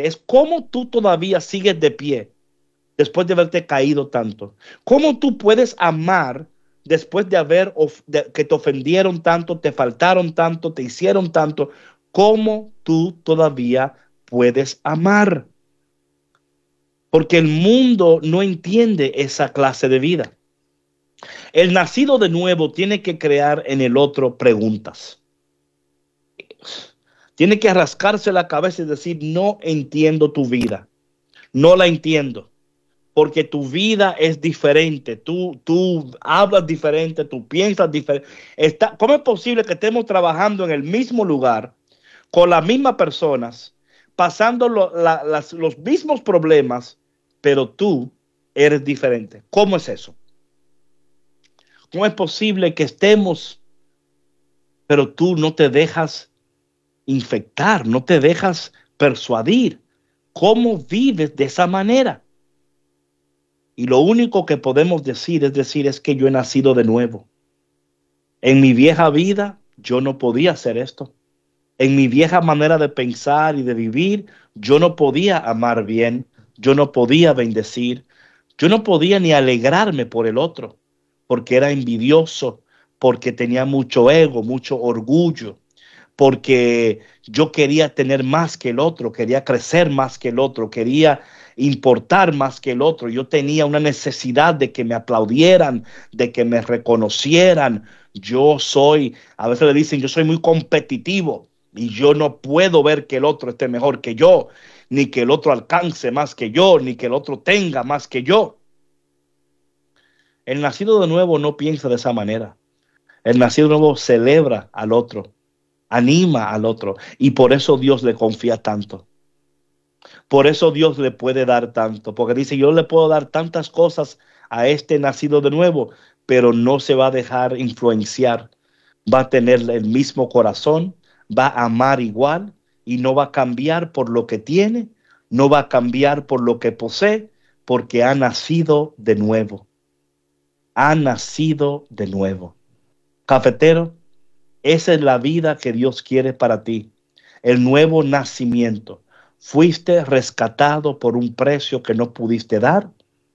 importante es cómo tú todavía sigues de pie después de haberte caído tanto. ¿Cómo tú puedes amar después de que te ofendieron tanto, te faltaron tanto, te hicieron tanto? ¿Cómo tú todavía puedes amar? Porque el mundo no entiende esa clase de vida. El nacido de nuevo tiene que crear en el otro preguntas. Tiene que rascarse la cabeza y decir, no entiendo tu vida. No la entiendo. Porque tu vida es diferente, tú hablas diferente, tú piensas diferente. ¿Cómo es posible que estemos trabajando en el mismo lugar, con las mismas personas, pasando los mismos problemas, pero tú eres diferente? ¿Cómo es eso? ¿Cómo es posible que estemos, pero tú no te dejas infectar, no te dejas persuadir? ¿Cómo vives de esa manera? Y lo único que podemos decir es que yo he nacido de nuevo. En mi vieja vida yo no podía hacer esto. En mi vieja manera de pensar y de vivir, yo no podía amar bien, yo no podía bendecir, yo no podía ni alegrarme por el otro, porque era envidioso, porque tenía mucho ego, mucho orgullo, porque yo quería tener más que el otro, quería crecer más que el otro, quería importar más que el otro. Yo tenía una necesidad de que me aplaudieran, de que me reconocieran. A veces le dicen, yo soy muy competitivo y yo no puedo ver que el otro esté mejor que yo, ni que el otro alcance más que yo, ni que el otro tenga más que yo. El nacido de nuevo no piensa de esa manera. El nacido de nuevo celebra al otro, anima al otro, y por eso Dios le confía tanto. Por eso Dios le puede dar tanto, porque dice, yo le puedo dar tantas cosas a este nacido de nuevo, pero no se va a dejar influenciar. Va a tener el mismo corazón, va a amar igual y no va a cambiar por lo que tiene, no va a cambiar por lo que posee, porque ha nacido de nuevo. Ha nacido de nuevo. Cafetero, esa es la vida que Dios quiere para ti, el nuevo nacimiento. Fuiste rescatado por un precio que no pudiste dar.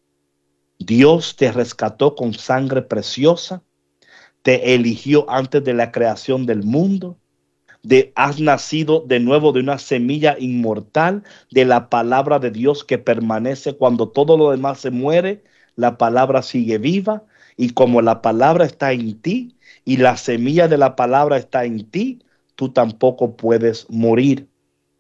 Dios te rescató con sangre preciosa. Te eligió antes de la creación del mundo. Has nacido de nuevo de una semilla inmortal, de la palabra de Dios que permanece cuando todo lo demás se muere. La palabra sigue viva, y como la palabra está en ti y la semilla de la palabra está en ti, tú tampoco puedes morir.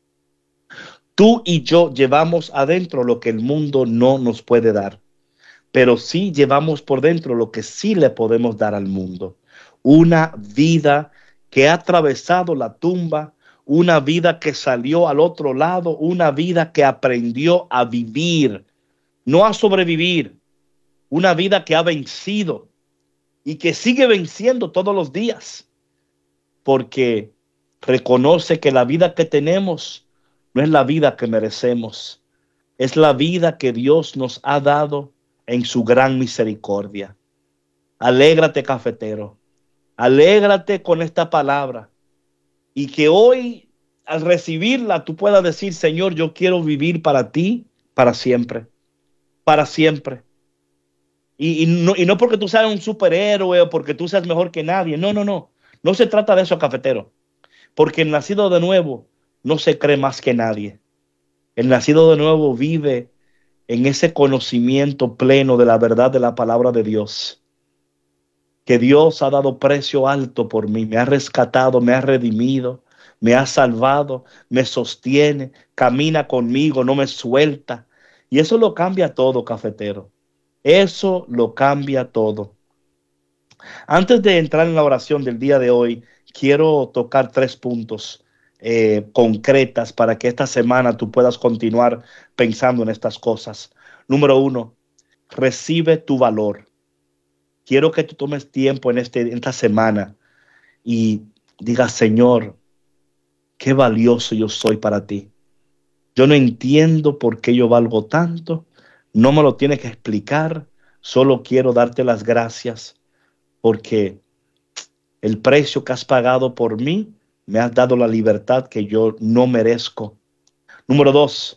Tú y yo llevamos adentro lo que el mundo no nos puede dar, pero sí llevamos por dentro lo que sí le podemos dar al mundo. Una vida que ha atravesado la tumba, una vida que salió al otro lado, una vida que aprendió a vivir, no a sobrevivir, una vida que ha vencido y que sigue venciendo todos los días, porque reconoce que la vida que tenemos no es la vida que merecemos, es la vida que Dios nos ha dado en su gran misericordia. Alégrate, cafetero. Alégrate con esta palabra. Y que hoy, al recibirla, tú puedas decir, Señor, yo quiero vivir para ti para siempre. Para siempre. Y no porque tú seas un superhéroe o porque tú seas mejor que nadie. No, no, no. No se trata de eso, cafetero. Porque el nacido de nuevo no se cree más que nadie. El nacido de nuevo vive en ese conocimiento pleno de la verdad de la palabra de Dios. Que Dios ha dado precio alto por mí, me ha rescatado, me ha redimido, me ha salvado, me sostiene, camina conmigo, no me suelta. Y eso lo cambia todo, cafetero. Eso lo cambia todo. Antes de entrar en la oración del día de hoy, quiero tocar 3 puntos concretas para que esta semana tú puedas continuar pensando en estas cosas. Número 1, recibe tu valor. Quiero que tú tomes tiempo en esta semana y digas, Señor, qué valioso yo soy para ti. Yo no entiendo por qué yo valgo tanto. No me lo tienes que explicar. Solo quiero darte las gracias porque el precio que has pagado por mí me has dado la libertad que yo no merezco. Número 2,